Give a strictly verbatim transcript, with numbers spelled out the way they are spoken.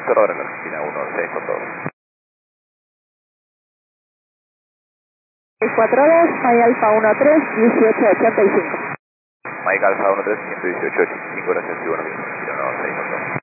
Víctor, ahora en la Argentina uno seis con dos. seis cuatro dos, Mike Alfa uno tres, dieciocho ochenta y cinco. Mike Alfa uno tres, ciento dieciocho ochenta y cinco, gracias y buenos días. uno seis con dos.